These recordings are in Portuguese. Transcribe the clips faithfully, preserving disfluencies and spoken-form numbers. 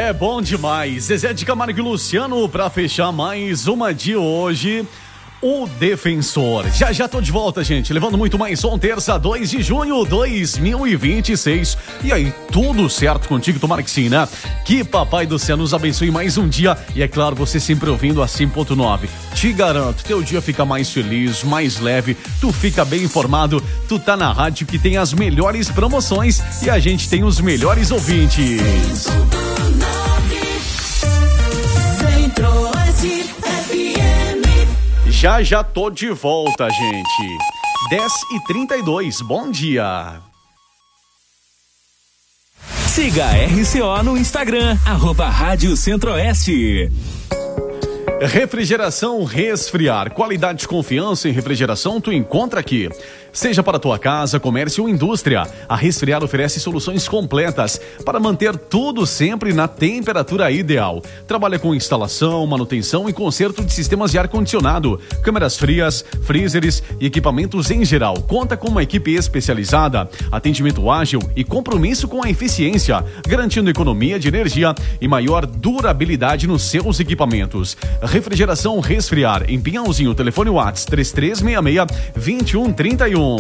É bom demais. Zezé de Camargo e Luciano pra fechar mais uma de hoje. O Defensor. Já já tô de volta, gente. Levando muito mais som, terça, dois de junho de dois mil e vinte e seis. E aí, tudo certo contigo? Tomara que sim, né? Que Papai do Céu nos abençoe mais um dia. E é claro, você sempre ouvindo a cem ponto nove. Te garanto, teu dia fica mais feliz, mais leve. Tu fica bem informado. Tu tá na rádio que tem as melhores promoções. E a gente tem os melhores ouvintes. Já já tô de volta, gente. dez e trinta e dois, bom dia. Siga a R C O no Instagram, arroba Rádio Centro-Oeste. Refrigeração Resfriar. Qualidade e confiança em refrigeração tu encontra aqui. Seja para tua casa, comércio ou indústria, a Resfriar oferece soluções completas para manter tudo sempre na temperatura ideal. Trabalha com instalação, manutenção e conserto de sistemas de ar-condicionado, câmeras frias, freezers e equipamentos em geral. Conta com uma equipe especializada, atendimento ágil e compromisso com a eficiência, garantindo economia de energia e maior durabilidade nos seus equipamentos. Refrigeração Resfriar, em Pinhãozinho, telefone WhatsApp três três seis seis, dois um três um.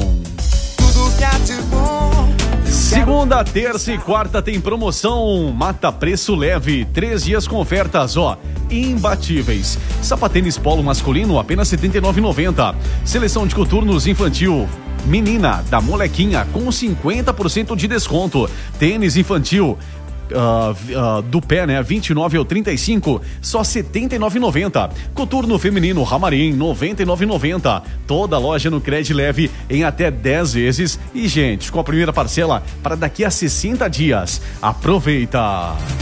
Segunda, terça e quarta tem promoção Mata Preço Leve, três dias com ofertas, ó, imbatíveis. Sapatênis polo masculino apenas setenta e nove reais e noventa centavos. Seleção de coturnos infantil menina da Molequinha com cinquenta por cento de desconto. Tênis infantil Uh, uh, do pé, né? vinte e nove ao trinta e cinco, só setenta e nove reais e noventa centavos. Coturno feminino Ramarim, noventa e nove reais e noventa centavos. Toda loja no Cred Leve em até dez vezes. E, gente, com a primeira parcela para daqui a sessenta dias. Aproveita!